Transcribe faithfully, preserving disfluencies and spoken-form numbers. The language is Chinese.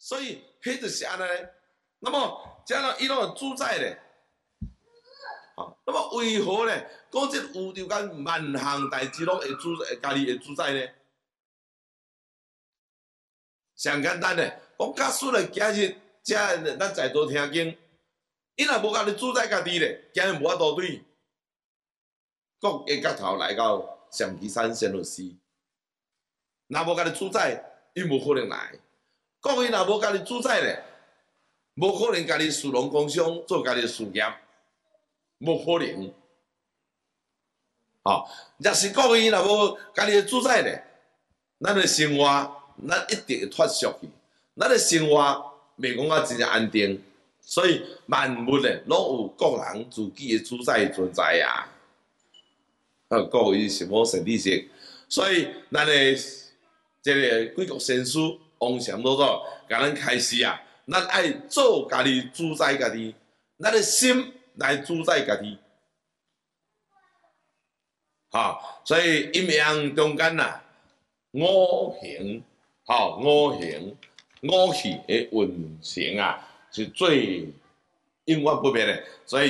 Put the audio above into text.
所以迄就是安尼。那么，这样伊拢有主宰咧。好，那么为何咧？讲这宇宙间万项代志拢会主会家己会主宰呢？上简单咧，讲假使咧今日这咱在座听经，伊若无家己主宰家己咧，今日无法度对国的角头来到象棋山仙律师，若无家己主宰，伊无可能来。国伊若无家己主宰咧，无可能家己殊荣工商做家己事业。无可能，哦，若是国伊若无家己主宰咧，咱的生活咱一定会脱俗去，咱的生活袂讲啊真正安定，所以万物咧拢有各人自己的主宰存在啊。啊，国伊什么神理性，所以咱的这个贵国先师王禅老祖，甲咱开始啊，咱爱做家己主宰家己，咱的心。来主宰家己，哈，所以阴阳中间呐，五行，哈，五行五气的运行啊，是最永远不变的，所以。